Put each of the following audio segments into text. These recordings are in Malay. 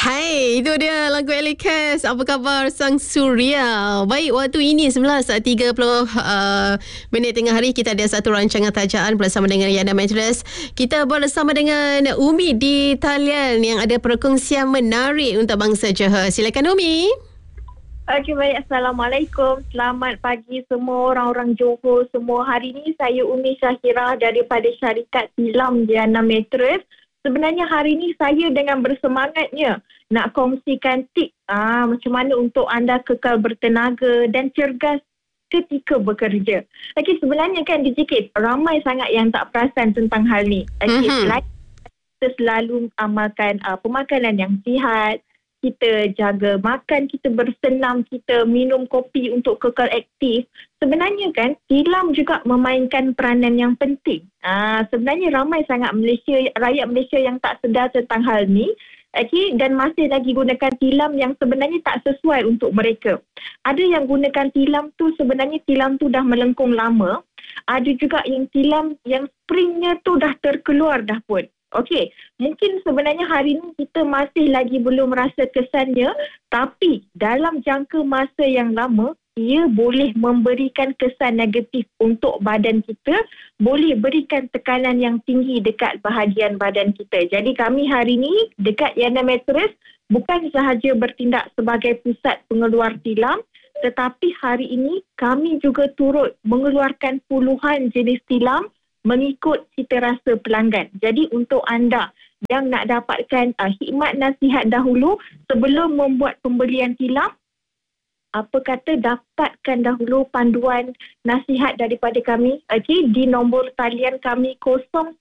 Hai, itu dia lagu Elikes. Apa khabar Sang Suria? Baik, waktu ini 19.30 minit tengah hari. Kita ada satu rancangan tajaan bersama dengan Yana Mattress. Kita bersama dengan Umi di talian yang ada perkongsian menarik untuk bangsa Johor. Silakan Umi. Okey, baik. Assalamualaikum. Selamat pagi semua orang-orang Johor semua. Hari ini saya Umi Syahira daripada syarikat Tilam Yana Mattress. Sebenarnya hari ini saya dengan bersemangatnya nak kongsikan tip macam mana untuk anda kekal bertenaga dan cergas ketika bekerja. Okey, sebenarnya kan DJK ramai sangat yang tak perasan tentang hal ni. Okey, selain kita selalu amalkan pemakanan yang sihat, kita jaga makan, kita bersenam, kita minum kopi untuk kekal aktif. Sebenarnya kan, tilam juga memainkan peranan yang penting. Sebenarnya ramai sangat rakyat Malaysia yang tak sedar tentang hal ni. Okay, dan masih lagi gunakan tilam yang sebenarnya tak sesuai untuk mereka. Ada yang gunakan tilam tu, sebenarnya tilam tu dah melengkung lama. Ada juga yang tilam yang springnya tu dah terkeluar dah pun. Okey, mungkin sebenarnya hari ini kita masih lagi belum rasa kesannya, tapi dalam jangka masa yang lama, ia boleh memberikan kesan negatif untuk badan kita, boleh berikan tekanan yang tinggi dekat bahagian badan kita. Jadi kami hari ini dekat Yana Mattress bukan sahaja bertindak sebagai pusat pengeluar tilam, tetapi hari ini kami juga turut mengeluarkan puluhan jenis tilam mengikut cita rasa pelanggan. Jadi untuk anda yang nak dapatkan hikmat nasihat dahulu sebelum membuat pembelian tilam, apa kata dapatkan dahulu panduan nasihat daripada kami, okay, di nombor talian kami 019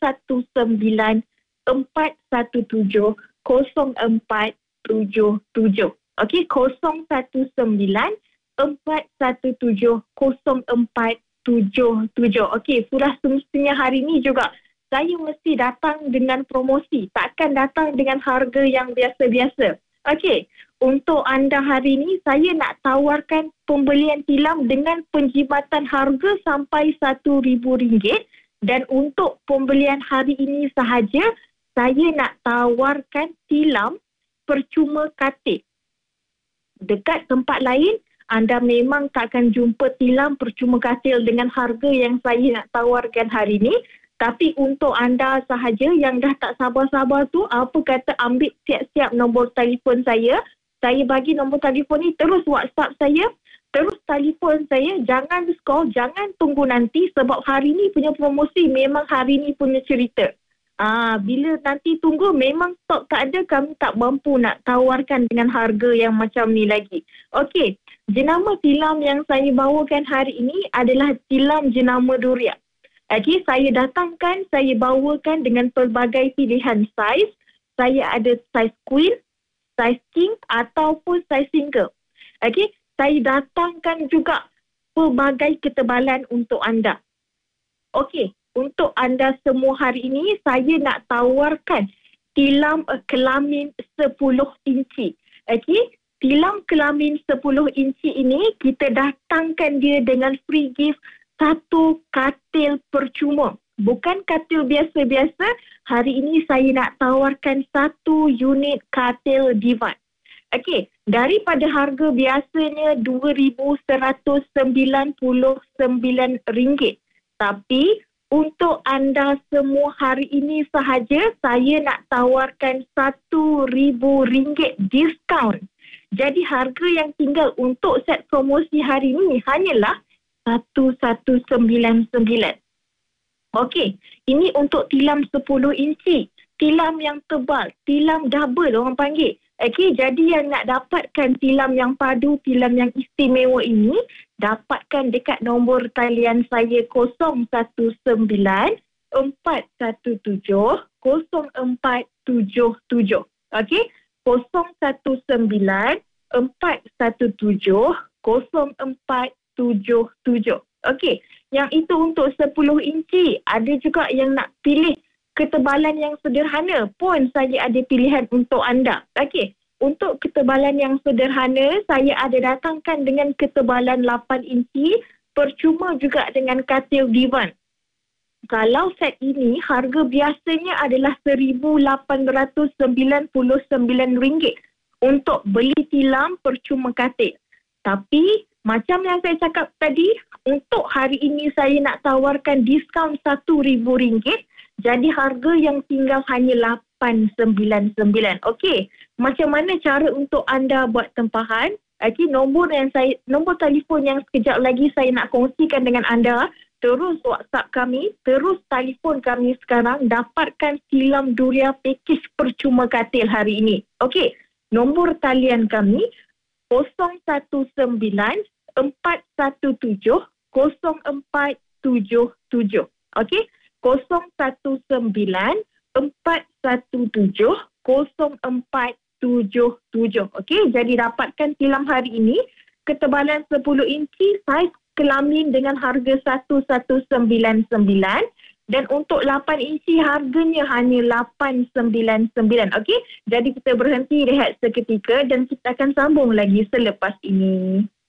417 0477. Okey, 019 417 0477. Okey, sudah semestinya hari ini juga saya mesti datang dengan promosi. Takkan datang dengan harga yang biasa-biasa. Okey, untuk anda hari ini saya nak tawarkan pembelian tilam dengan penjimatan harga sampai RM1,000. Dan untuk pembelian hari ini sahaja, saya nak tawarkan tilam percuma katil. Dekat tempat lain, anda memang takkan jumpa tilam percuma katil dengan harga yang saya nak tawarkan hari ini. Tapi untuk anda sahaja yang dah tak sabar-sabar tu, apa kata ambil siap-siap nombor telefon saya. Saya bagi nombor telefon ni, terus WhatsApp saya, terus telefon saya. Jangan call, jangan tunggu nanti sebab hari ni punya promosi memang hari ni punya cerita. Bila nanti tunggu memang stok tak ada, kami tak mampu nak tawarkan dengan harga yang macam ni lagi. Okey, jenama tilam yang saya bawakan hari ini adalah tilam jenama durian. Okey, saya datangkan, saya bawakan dengan pelbagai pilihan saiz. Saya ada saiz queen, saiz king ataupun saiz single. Okey, saya datangkan juga pelbagai ketebalan untuk anda. Okey, untuk anda semua hari ini, saya nak tawarkan tilam kelamin 10 inci. Okey, tilam kelamin 10 inci ini, kita datangkan dia dengan free gift satu katil percuma. Bukan katil biasa-biasa, hari ini saya nak tawarkan satu unit katil divan. Okey, daripada harga biasanya RM2,199. Tapi untuk anda semua hari ini sahaja, saya nak tawarkan RM1,000 diskaun. Jadi harga yang tinggal untuk set promosi hari ini hanyalah RM1,199. Okey, ini untuk tilam 10 inci. Tilam yang tebal, tilam double orang panggil. Okey, jadi yang nak dapatkan tilam yang padu, tilam yang istimewa ini, dapatkan dekat nombor talian saya 019 417 0477. Okey, 019 417 0477. Okey, yang itu untuk 10 inci. Ada juga yang nak pilih ketebalan yang sederhana pun saya ada pilihan untuk anda. Okey, untuk ketebalan yang sederhana, saya ada datangkan dengan ketebalan 8 inci, percuma juga dengan katil divan. Kalau set ini, harga biasanya adalah RM1,899. untuk beli tilam percuma katil. Tapi macam yang saya cakap tadi, untuk hari ini saya nak tawarkan diskaun RM1,000. Jadi harga yang tinggal hanya RM899. Okey, macam mana cara untuk anda buat tempahan? Okey, nombor telefon yang sekejap lagi saya nak kongsikan dengan anda. Terus WhatsApp kami, terus telefon kami sekarang, dapatkan tilam durian pakej percuma katil hari ini. Okey, nombor talian kami 019-417-0477. Okey, 019-417-0477. Okey, jadi dapatkan tilam hari ini, ketebalan 10 inci, saiz kelamin dengan harga 1199, dan untuk 8 inci harganya hanya 899. Okey, jadi kita berhenti rehat seketika dan kita akan sambung lagi selepas ini.